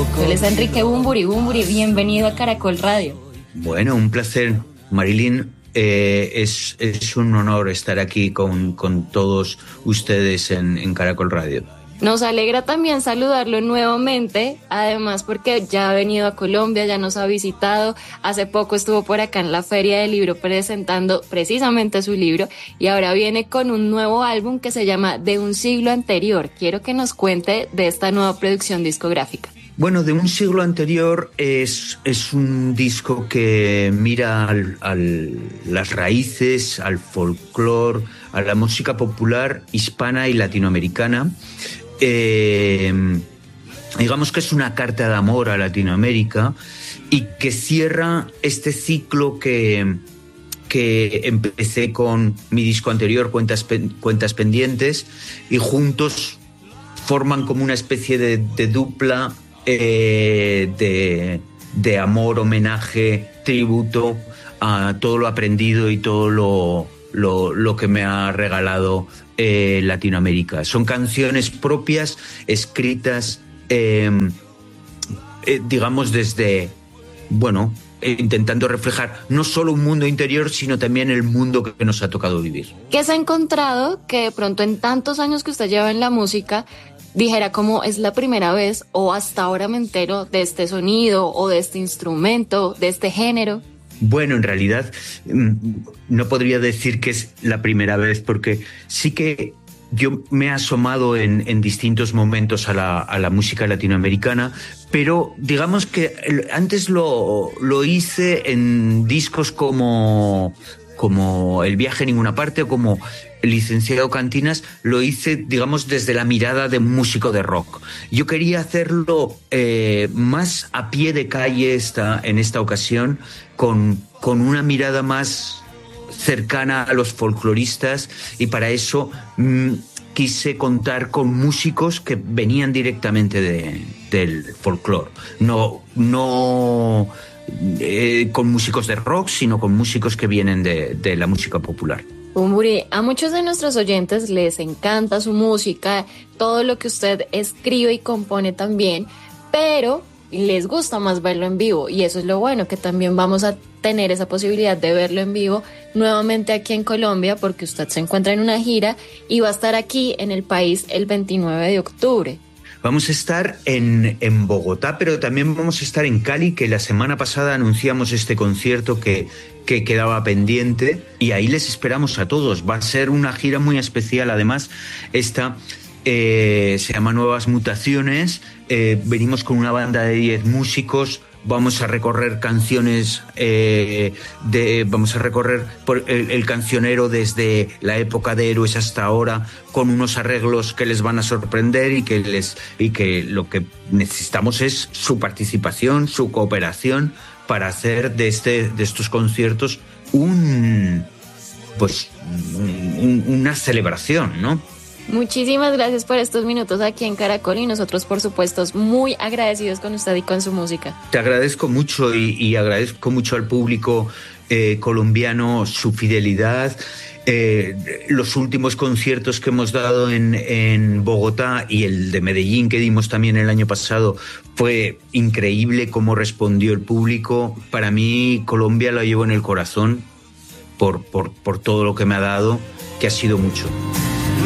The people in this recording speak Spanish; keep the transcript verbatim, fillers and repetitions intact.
loco. Él es Enrique Bunbury. Bunbury, bienvenido a Caracol Radio. Bueno, un placer, Marilyn. Eh, es, es un honor estar aquí con, con todos ustedes en, en Caracol Radio. Nos alegra también saludarlo nuevamente, además porque ya ha venido a Colombia, ya nos ha visitado, hace poco estuvo por acá en la Feria del Libro presentando precisamente su libro y ahora viene con un nuevo álbum que se llama De un siglo anterior. Quiero que nos cuente de esta nueva producción discográfica. Bueno, De un siglo anterior es, es un disco que mira al, al, las raíces, al folclore, a la música popular hispana y latinoamericana. Eh, digamos que es una carta de amor a Latinoamérica y que cierra este ciclo que, que empecé con mi disco anterior, Cuentas, Cuentas Pendientes, y juntos forman como una especie de, de dupla eh, de, de amor, homenaje, tributo a todo lo aprendido y todo lo, lo, lo que me ha regalado Eh, Latinoamérica. Son canciones propias, escritas, eh, eh, digamos, desde, bueno, eh, intentando reflejar no solo un mundo interior, sino también el mundo que nos ha tocado vivir. ¿Qué se ha encontrado que de pronto en tantos años que usted lleva en la música dijera como es la primera vez o hasta ahora me entero de este sonido o de este instrumento, de este género? Bueno, en realidad no podría decir que es la primera vez, porque sí que yo me he asomado en, en distintos momentos a la, a la música latinoamericana, pero digamos que antes lo, lo hice en discos como, como El viaje a ninguna parte o como El licenciado Cantinas, lo hice, digamos, desde la mirada de un músico de rock. Yo quería hacerlo eh, más a pie de calle esta, en esta ocasión, con, con una mirada más cercana a los folcloristas, y para eso mmm, quise contar con músicos que venían directamente de, del folclore. No, no eh, con músicos de rock, sino con músicos que vienen de, de la música popular. Bunbury, a muchos de nuestros oyentes les encanta su música, todo lo que usted escribe y compone también, pero les gusta más verlo en vivo, y eso es lo bueno, que también vamos a tener esa posibilidad de verlo en vivo nuevamente aquí en Colombia, porque usted se encuentra en una gira y va a estar aquí en el país el veintinueve de octubre. Vamos a estar en, en Bogotá, pero también vamos a estar en Cali, que la semana pasada anunciamos este concierto que, que quedaba pendiente, y ahí les esperamos a todos. Va a ser una gira muy especial. Además, esta eh, se llama Nuevas Mutaciones. Eh, venimos con una banda de diez músicos. Vamos a recorrer canciones, eh, de, vamos a recorrer por el, el cancionero desde la época de Héroes hasta ahora, con unos arreglos que les van a sorprender y que, les, y que lo que necesitamos es su participación, su cooperación para hacer de, este, de estos conciertos un, pues, un, una celebración, ¿no? Muchísimas gracias por estos minutos aquí en Caracol, y nosotros, por supuesto, muy agradecidos con usted y con su música. Te agradezco mucho y, y agradezco mucho al público eh, colombiano su fidelidad. Eh, los últimos conciertos que hemos dado en, en Bogotá y el de Medellín que dimos también el año pasado, fue increíble cómo respondió el público. Para mí, Colombia la llevo en el corazón por, por, por todo lo que me ha dado, que ha sido mucho.